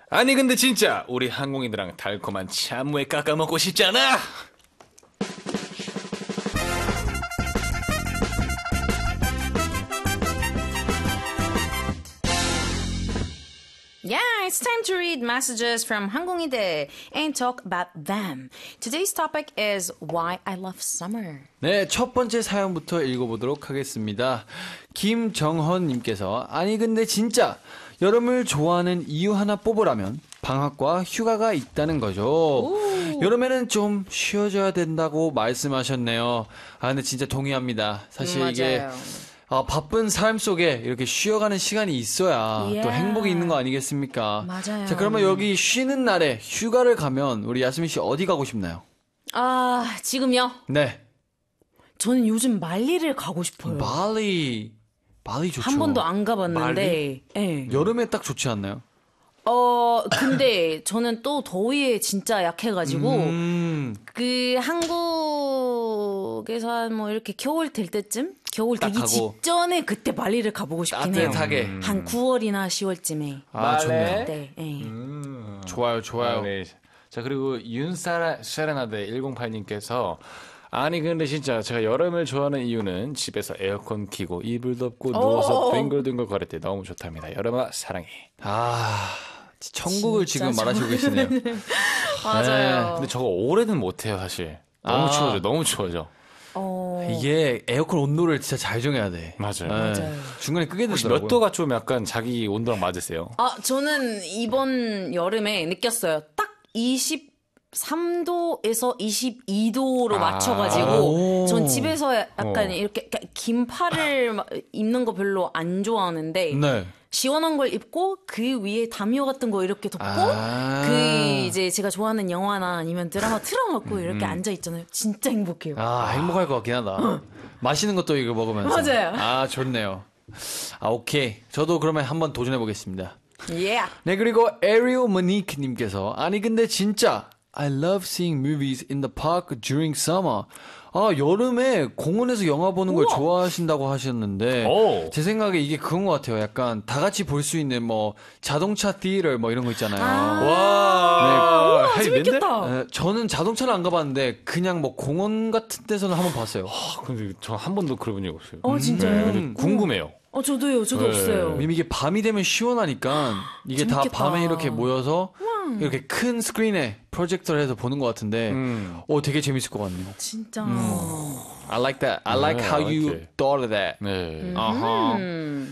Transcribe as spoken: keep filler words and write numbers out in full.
아니 근데 진짜 우리 항공인들랑 달콤한 참외 깎아 먹고 싶잖아. Yeah, it's time to read messages from 항공이들 and talk about them. Today's topic is why I love summer. 네, 첫 번째 사연부터 읽어보도록 하겠습니다. 김정헌님께서 아니 근데 진짜 여름을 좋아하는 이유 하나 뽑으라면 방학과 휴가가 있다는 거죠. 오. 여름에는 좀 쉬어줘야 된다고 말씀하셨네요. 아 근데 진짜 동의합니다. 사실 음, 이게 아, 바쁜 삶 속에 이렇게 쉬어가는 시간이 있어야 yeah. 또 행복이 있는 거 아니겠습니까? 맞아요. 자, 그러면 여기 쉬는 날에 휴가를 가면 우리 야스민 씨 어디 가고 싶나요? 아, 지금요? 네. 저는 요즘 말리를 가고 싶어요. 말리. 말리 좋죠. 한 번도 안 가봤는데. 말리? 네. 여름에 딱 좋지 않나요? 어, 근데 저는 또 더위에 진짜 약해가지고, 음. 그 한국에서 한 뭐 이렇게 겨울 될 때쯤? 겨울 되기 가고. 직전에 그때 말리를 가보고 싶긴 해요. 따뜻하게. 음. 한 구월이나 시월쯤에. 아, 좋네요. 네, 네. 음. 좋아요, 좋아요. 아, 네. 자 그리고 윤사라 세레나데 일공팔님께서 아니 근데 진짜 제가 여름을 좋아하는 이유는 집에서 에어컨 켜고 이불 덮고 누워서 뒹굴뒹굴 거릴 때 너무 좋답니다. 여름아 사랑해. 아, 천국을 진짜 지금 말하시고 계시네요. 맞아요. 근데 저거 오래는 못해요 사실. 너무 아. 추워져. 너무 추워져. 어, 이게 에어컨 온도를 진짜 잘 정해야 돼. 맞아요. 네. 중간에 끄게 혹시 되더라고요. 몇 도가 좀 약간 자기 온도랑 맞으세요? 아, 저는 이번 여름에 느꼈어요. 딱 이십삼 도에서 이십이 도로 아. 맞춰가지고, 오. 전 집에서 약간 어. 이렇게 긴 팔을 막 입는 거 별로 안 좋아하는데, 네. 시원한 걸 입고 그 위에 담요 같은 거 이렇게 덮고 아. 그 이제 제가 좋아하는 영화나 아니면 드라마 틀어놓고 이렇게 앉아 있잖아요. 진짜 행복해요. 아, 행복할 것 같긴 하다. 맛있는 것도 이거 먹으면서. 맞아요. 아, 좋네요. 아, 오케이. 저도 그러면 한번 도전해 보겠습니다. 예. 네, 그리고 에리오 머니크님께서 아니 근데 진짜 I love seeing movies in the park during summer. 아, 여름에 공원에서 영화 보는 걸 우와. 좋아하신다고 하셨는데 오. 제 생각에 이게 그런 것 같아요. 약간 다 같이 볼 수 있는 뭐 자동차 티에터 뭐 이런 거 있잖아요. 와. 우와, 헤이, 재밌겠다. 맨날? 네, 저는 자동차는 안 가봤는데 그냥 뭐 공원 같은 데서는 한번 봤어요. 아, 근데 저 한 번도 그려본 적이 없어요. 어, 진짜요? 네, 궁금해요. 어, 저도요. 저도 네. 없어요. 왜냐면 이게 밤이 되면 시원하니까 이게 다 재밌겠다. 밤에 이렇게 모여서 이렇게 큰 스크린에 프로젝터를 해서 보는 것 같은데 음. 오 되게 재밌을 것 같네요. 진짜. I like that. I like 네, how I you like it. thought of that. 네. 아하. 음.